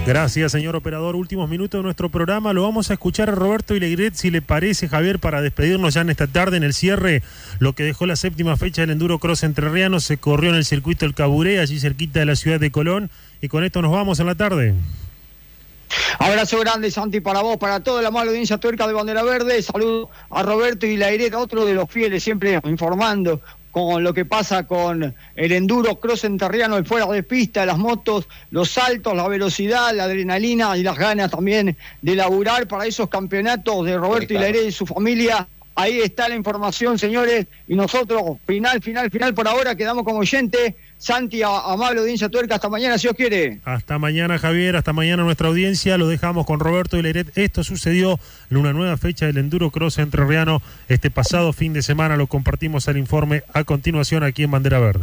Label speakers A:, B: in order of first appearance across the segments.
A: Gracias, señor operador. Últimos minutos de nuestro programa. Lo vamos a escuchar a Roberto Ilegret, si le parece, Javier, para despedirnos ya en esta tarde, en el cierre, lo que dejó la 7ª fecha del Enduro Cross Entrerriano. Se corrió en el circuito El Caburé, allí cerquita de la ciudad de Colón. Y con esto nos vamos en la tarde.
B: Abrazo grande, Santi, para vos, para toda la mala audiencia tuerca de Bandera Verde. Saludo a Roberto Ilegret, otro de los fieles, siempre informando con lo que pasa con el Enduro Cross Entrerriano, el fuera de pista, las motos, los saltos, la velocidad, la adrenalina y las ganas también de laburar para esos campeonatos de Roberto Ilegret y su familia. Ahí está la información, señores, y nosotros, final por ahora, quedamos como oyente. Santi, amable audiencia tuerca, hasta mañana, si Dios quiere.
A: Hasta mañana, Javier, hasta mañana nuestra audiencia. Lo dejamos con Roberto Ilegret. Esto sucedió en una nueva fecha del Enduro Cross Entrerriano este pasado fin de semana. Lo compartimos al informe a continuación aquí en Bandera Verde.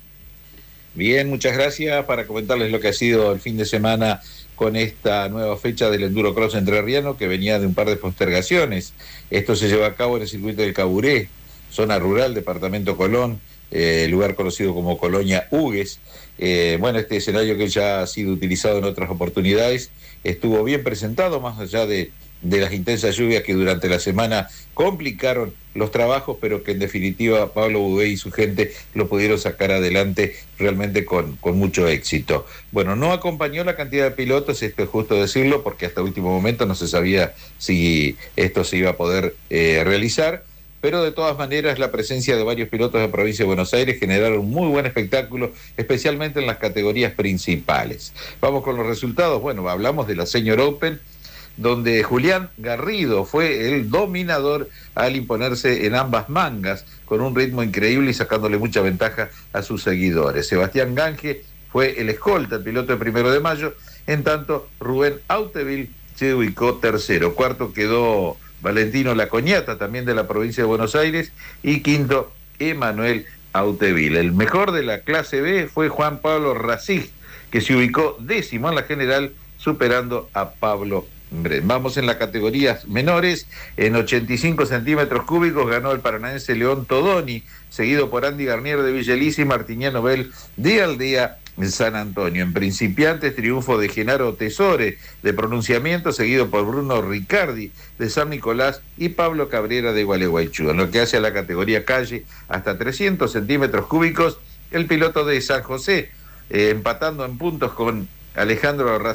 C: Bien, muchas gracias. Para comentarles lo que ha sido el fin de semana con esta nueva fecha del Enduro Cross Entrerriano, que venía de un par de postergaciones. Esto se lleva a cabo en el circuito del Caburé, zona rural, departamento Colón, lugar conocido como Colonia Hugues. Bueno, este escenario que ya ha sido utilizado en otras oportunidades estuvo bien presentado, más allá de las intensas lluvias que durante la semana complicaron los trabajos, pero que en definitiva Pablo Boudet y su gente lo pudieron sacar adelante realmente con mucho éxito. Bueno, no acompañó la cantidad de pilotos, esto es justo decirlo, porque hasta último momento no se sabía si esto se iba a poder realizar, pero de todas maneras la presencia de varios pilotos de la provincia de Buenos Aires generaron un muy buen espectáculo, especialmente en las categorías principales. Vamos con los resultados. Bueno, hablamos de la Senior Open, donde Julián Garrido fue el dominador al imponerse en ambas mangas, con un ritmo increíble y sacándole mucha ventaja a sus seguidores. Sebastián Gange fue el escolta, el piloto de 1 de mayo, en tanto Rubén Auteville se ubicó tercero. Cuarto quedó Valentino Lacoñata, también de la provincia de Buenos Aires, y quinto Emanuel Auteville. El mejor de la clase B fue Juan Pablo Racig, que se ubicó 10º en la general, superando a Pablo Bren. Vamos en las categorías menores. En 85 centímetros cúbicos ganó el paranaense León Todoni, seguido por Andy Garnier de Villeliza y Martiniano Bell de Aldea en San Antonio. En principiantes, triunfo de Genaro Tesore de pronunciamiento, seguido por Bruno Riccardi de San Nicolás y Pablo Cabrera de Gualeguaychú. En lo que hace a la categoría calle, hasta 300 centímetros cúbicos, el piloto de San José, empatando en puntos con Alejandro